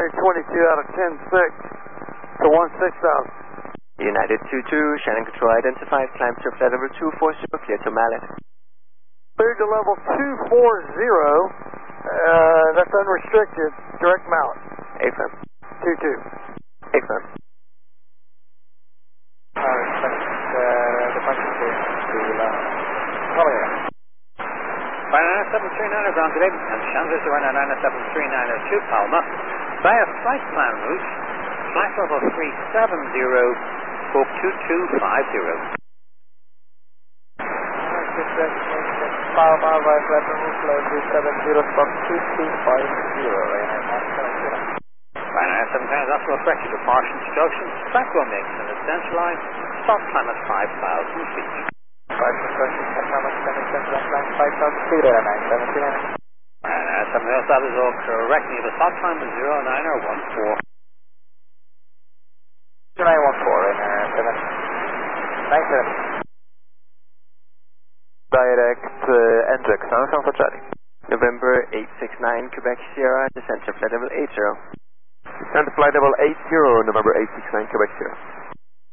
January 22 out of 10-6 to 16,000. United 22, Shannon Control identified, climb to flight level 240, clear to Mallet. Cleared to level 240, that's unrestricted, direct mount. Affirm. 22. Affirm. Ryanair 739 ground today, and Shanghai to Ryanair 739 to Palma, via flight plan route, flight level 370, scope 2250. Palma via flight plan route, level 370, scope 2250, Ryanair 739 is also affected to Parsons Junction, track will make an ascent line, start climb at 5,000 feet. Parsons Junction, Thomas, 5,000 feet, Ryanair 739. Ryanair 739, that is all correct. Neither start climb is 09 or 14. 0914, Ryanair 797. Direct NJAX, San for Charlie. November 869, Quebec Sierra, descent to flight level 80. Descent to flight level 80, November 869, Quebec Sierra.